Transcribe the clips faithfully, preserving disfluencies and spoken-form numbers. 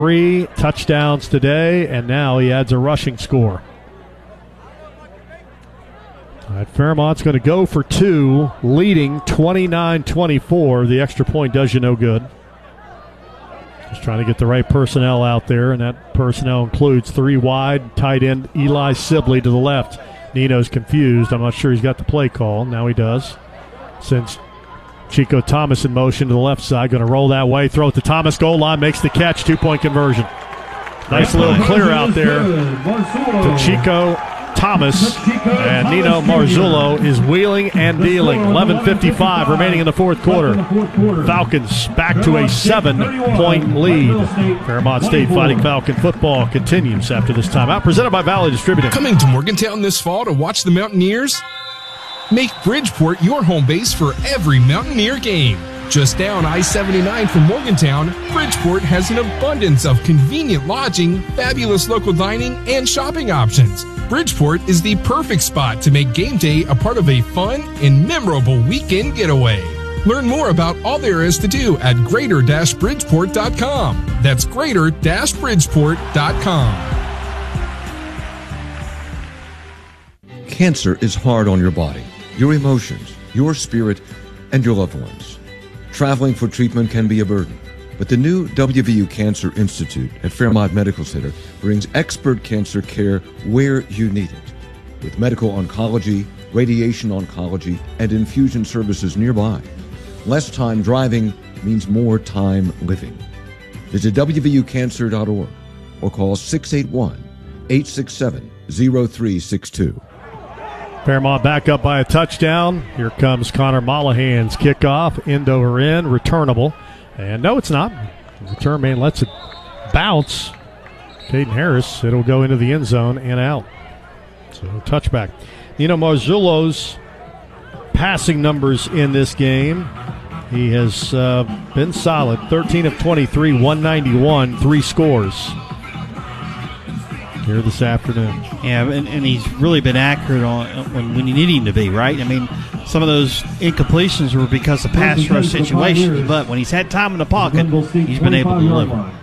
Three touchdowns today, and now he adds a rushing score. All right, Fairmont's going to go for two, leading twenty-nine twenty-four. The extra point does you no good. Just trying to get the right personnel out there, and that personnel includes three wide, tight end Eli Sibley to the left. Nino's confused. I'm not sure he's got the play call. Now he does. Sends Chico Thomas in motion to the left side. Going to roll that way, throw it to Thomas, goal line, makes the catch, two-point conversion. Nice little clear out there to Chico Thomas, and Nino Marzullo is wheeling and dealing. eleven fifty-five remaining in the fourth quarter. Falcons back to a seven-point lead. Fairmont State Fighting Falcon football continues after this timeout. Presented by Valley Distributing. Coming to Morgantown this fall to watch the Mountaineers? Make Bridgeport your home base for every Mountaineer game. Just down I seventy-nine from Morgantown, Bridgeport has an abundance of convenient lodging, fabulous local dining, and shopping options. Bridgeport is the perfect spot to make game day a part of a fun and memorable weekend getaway. Learn more about all there is to do at greater bridgeport dot com. That's greater bridgeport dot com. Cancer is hard on your body, your emotions, your spirit, and your loved ones. Traveling for treatment can be a burden, but the new W V U Cancer Institute at Fairmont Medical Center brings expert cancer care where you need it. With medical oncology, radiation oncology, and infusion services nearby, less time driving means more time living. Visit w v u cancer dot org or call six eight one, eight six seven, zero three six two. Fairmont back up by a touchdown. Here comes Connor Mollahan's kickoff. End over end, returnable. And no, it's not. The return man lets it bounce. Caden Harris, it'll go into the end zone and out. So touchback. Nino Marzullo's passing numbers in this game. He has uh, been solid. thirteen of twenty-three, one ninety-one, three scores here this afternoon. Yeah, and, and he's really been accurate on when, when you need him to be, right? I mean, some of those incompletions were because of pass rush situations, but when he's had time in the pocket, he's been able to deliver.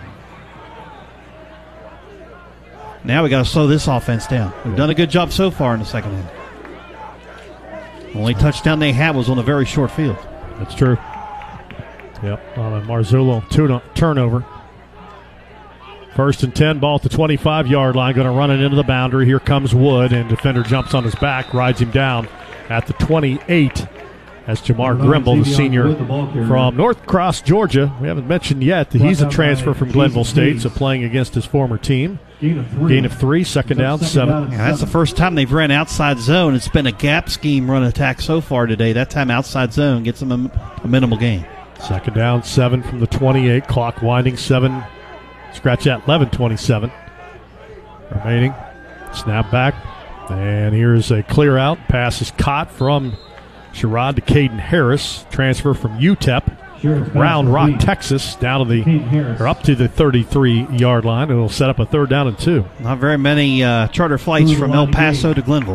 Now we got to slow this offense down. We've done a good job so far in the second half. Only touchdown they had was on a very short field. That's true. Yep, on a Marzullo turnover. First and ten, ball at the twenty-five-yard line. Going to run it into the boundary. Here comes Wood, and defender jumps on his back, rides him down at the twenty-eight. That's Jamar Grimble, the senior from North Cross, Georgia. We haven't mentioned yet that he's a transfer from Glenville State, so playing against his former team. Gain of three, second down, seven. Yeah, that's the first time they've ran outside zone. It's been a gap scheme run attack so far today. That time outside zone gets them a, a minimal gain. Second down, seven from the twenty-eight. Clock winding, seven. Scratch that, eleven twenty-seven remaining. Snap back. And here's a clear out. Pass is caught from Sherrod to Caden Harris. Transfer from U T E P. Round Rock, Texas, down to the or up to the thirty-three-yard line. It'll set up a third down and two. Not very many uh, charter flights from El Paso to Glenville.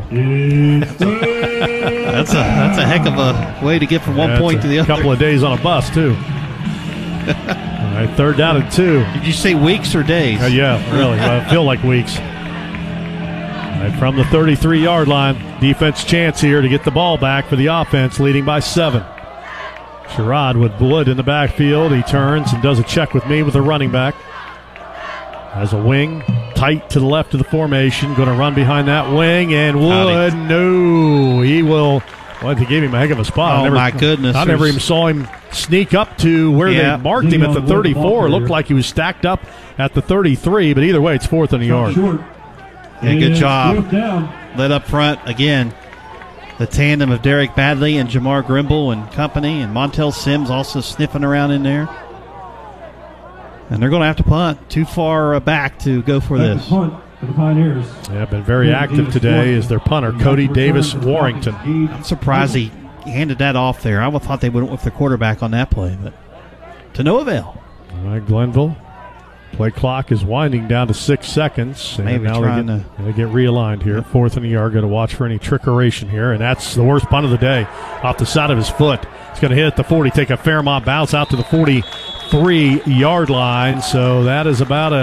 that's a that's a heck of a way to get from one yeah, point to the other. A couple of days on a bus too. All right, third down and two. Did you say weeks or days? Uh, yeah, really. I feel like weeks. All right, from the thirty-three-yard line, defense chance here to get the ball back for the offense, leading by seven. Sherrod with Wood in the backfield. He turns and does a check with me with a running back. Has a wing tight to the left of the formation. Going to run behind that wing, and Wood, Howdy. no, he will. Well, they gave him a heck of a spot. Oh, I never, my goodness. I never even saw him sneak up to where yeah. they marked him at the thirty-four. It looked like he was stacked up at the thirty-three, but either way, it's fourth and a yard. Yeah, good job. Led up front again. The tandem of Derek Badley and Jamar Grimble and company, and Montel Sims also sniffing around in there. And they're going to have to punt too far back to go for this. Punt for the Pioneers. Yeah, been very active today is their punter, Cody Davis Warrington. I'm surprised he handed that off there. I would have thought they would have went with their quarterback on that play, but to no avail. All right, Glenville. Play clock is winding down to six seconds. And Maybe now trying they get, to they get realigned here. Fourth and a yard. Got to watch for any trickeration here. And that's the worst punt of the day. Off the side of his foot. It's going to hit at the forty, take a Fairmont bounce out to the forty, three yard line. So that is about a